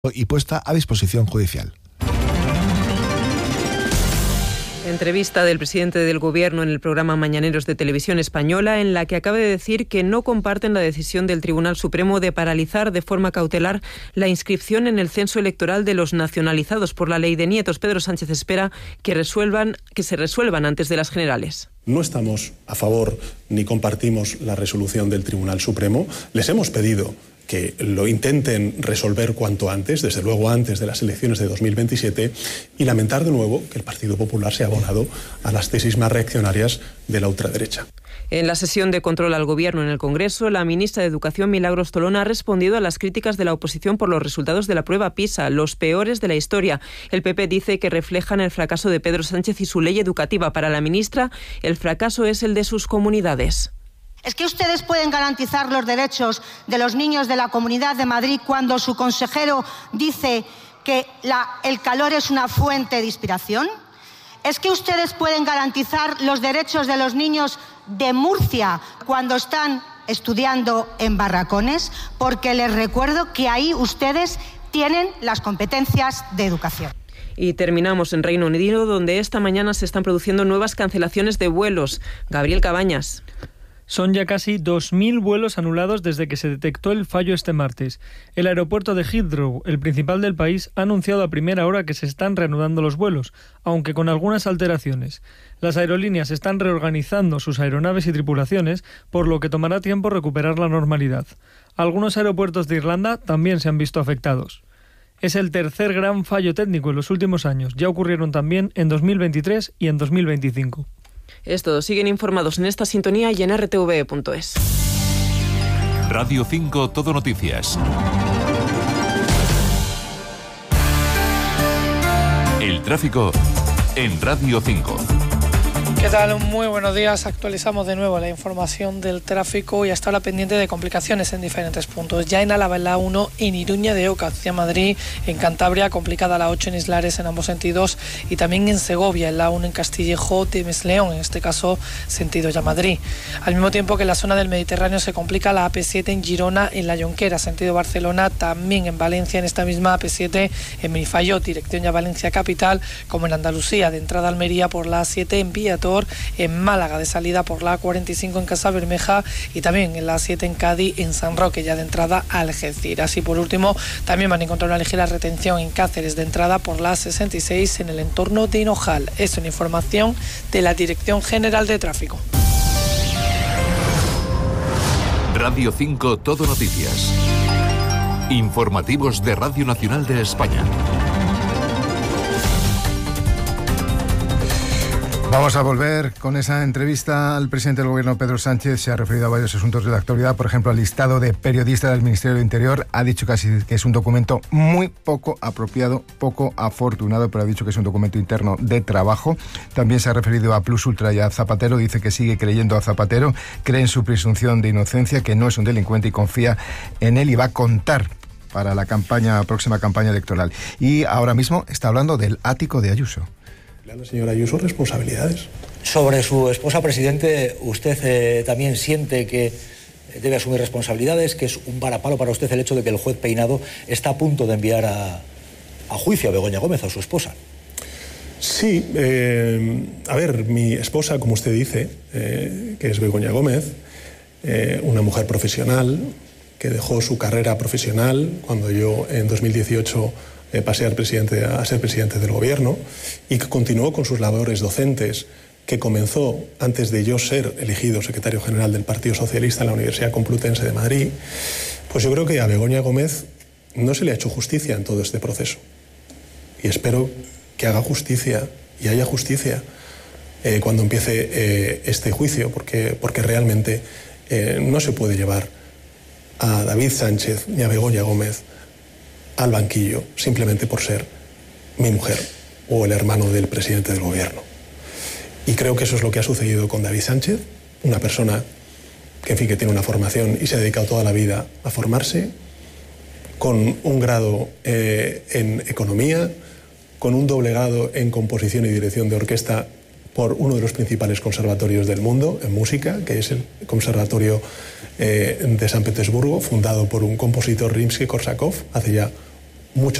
y puesta a disposición judicial. Entrevista del presidente del Gobierno en el programa Mañaneros de Televisión Española, en la que acaba de decir que no comparten la decisión del Tribunal Supremo de paralizar de forma cautelar la inscripción en el censo electoral de los nacionalizados por la ley de nietos. Pedro Sánchez espera que se resuelvan antes de las generales. No estamos a favor ni compartimos la resolución del Tribunal Supremo. Les hemos pedido que lo intenten resolver cuanto antes, desde luego antes de las elecciones de 2027, y lamentar de nuevo que el Partido Popular se ha abonado a las tesis más reaccionarias de la ultraderecha. En la sesión de control al Gobierno en el Congreso, la ministra de Educación, Milagros Tolona, ha respondido a las críticas de la oposición por los resultados de la prueba PISA, los peores de la historia. El PP dice que reflejan el fracaso de Pedro Sánchez y su ley educativa. Para la ministra, el fracaso es el de sus comunidades. ¿Es que ustedes pueden garantizar los derechos de los niños de la Comunidad de Madrid cuando su consejero dice que el calor es una fuente de inspiración? ¿Es que ustedes pueden garantizar los derechos de los niños de Murcia cuando están estudiando en barracones? Porque les recuerdo que ahí ustedes tienen las competencias de educación. Y terminamos en Reino Unido, donde esta mañana se están produciendo nuevas cancelaciones de vuelos. Gabriel Cabañas. Son ya casi 2.000 vuelos anulados desde que se detectó el fallo este martes. El aeropuerto de Heathrow, el principal del país, ha anunciado a primera hora que se están reanudando los vuelos, aunque con algunas alteraciones. Las aerolíneas están reorganizando sus aeronaves y tripulaciones, por lo que tomará tiempo recuperar la normalidad. Algunos aeropuertos de Irlanda también se han visto afectados. Es el tercer gran fallo técnico en los últimos años. Ya ocurrieron también en 2023 y en 2025. Es todo. Siguen informados en esta sintonía y en rtv.es. Radio 5 Todo Noticias. El tráfico en Radio 5. ¿Qué tal? Muy buenos días. Actualizamos de nuevo la información del tráfico y hasta ahora pendiente de complicaciones en diferentes puntos. Ya en Álava, en la A1, en Iruña de Oca hacia Madrid, en Cantabria, complicada la 8 en Islares en ambos sentidos, y también en Segovia, en la A1 en Castillejo, Temes León, en este caso sentido ya Madrid. Al mismo tiempo que en la zona del Mediterráneo se complica la AP7 en Girona, en La Jonquera, sentido Barcelona, también en Valencia, en esta misma AP7, en Benifayot, dirección ya Valencia capital, como en Andalucía, de entrada a Almería por la A7 en Viator, en Málaga de salida por la A45 en Casa Bermeja, y también en la A7 en Cádiz, en San Roque ya de entrada a Algeciras. Y por último también van a encontrar una ligera retención en Cáceres de entrada por la A66 en el entorno de Hinojal. Es una información de la Dirección General de Tráfico. Radio 5 Todo Noticias. Informativos de Radio Nacional de España. Vamos a volver con esa entrevista al presidente del Gobierno, Pedro Sánchez. Se ha referido a varios asuntos de la actualidad, por ejemplo, al listado de periodistas del Ministerio del Interior. Ha dicho casi que es un documento muy poco apropiado, poco afortunado, pero ha dicho que es un documento interno de trabajo. También se ha referido a Plus Ultra y a Zapatero. Dice que sigue creyendo a Zapatero, cree en su presunción de inocencia, que no es un delincuente y confía en él y va a contar para la próxima campaña electoral. Y ahora mismo está hablando del ático de Ayuso. Señora Ayuso, responsabilidades. Sobre su esposa, presidente, ¿usted también siente que debe asumir responsabilidades, que es un varapalo para usted el hecho de que el juez Peinado está a punto de enviar a juicio a Begoña Gómez, a su esposa? Sí, a ver, mi esposa, como usted dice, que es Begoña Gómez, una mujer profesional que dejó su carrera profesional cuando yo en 2018 pasé a ser presidente del Gobierno, y que continuó con sus labores docentes, que comenzó antes de yo ser elegido secretario general del Partido Socialista en la Universidad Complutense de Madrid. Pues yo creo que a Begoña Gómez no se le ha hecho justicia en todo este proceso. Y espero que haga justicia y haya justicia cuando empiece este juicio, porque realmente no se puede llevar a David Sánchez ni a Begoña Gómez al banquillo simplemente por ser mi mujer o el hermano del presidente del Gobierno. Y creo que eso es lo que ha sucedido con David Sánchez, una persona que, en fin, que tiene una formación y se ha dedicado toda la vida a formarse, con un grado en economía, con un doble grado en composición y dirección de orquesta por uno de los principales conservatorios del mundo en música, que es el Conservatorio de San Petersburgo, fundado por un compositor, Rimsky-Korsakov, hace ya mucho